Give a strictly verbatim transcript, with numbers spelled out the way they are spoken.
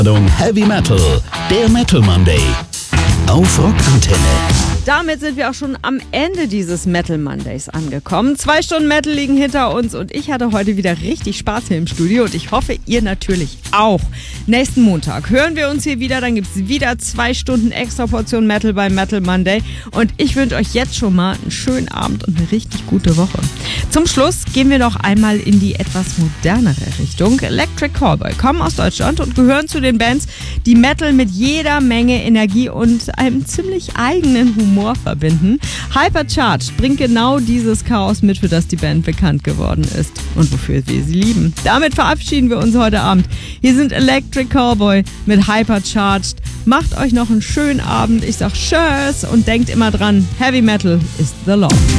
Heavy Metal, der Metal Monday auf Rockantenne. Damit sind wir auch schon am Ende dieses Metal Mondays angekommen. Zwei Stunden Metal liegen hinter uns und ich hatte heute wieder richtig Spaß hier im Studio und ich hoffe, ihr natürlich auch. Nächsten Montag hören wir uns hier wieder, dann gibt es wieder zwei Stunden extra Portion Metal bei Metal Monday und ich wünsche euch jetzt schon mal einen schönen Abend und eine richtig gute Woche. Zum Schluss gehen wir noch einmal in die etwas modernere Richtung. Electric Callboy kommen aus Deutschland und gehören zu den Bands, die Metal mit jeder Menge Energie und einem ziemlich eigenen Humor verbinden. Hypercharged bringt genau dieses Chaos mit, für das die Band bekannt geworden ist und wofür wir sie lieben. Damit verabschieden wir uns heute Abend. Hier sind Electric Callboy mit Hypercharged. Macht euch noch einen schönen Abend. Ich sag Tschüss und denkt immer dran, Heavy Metal is the law.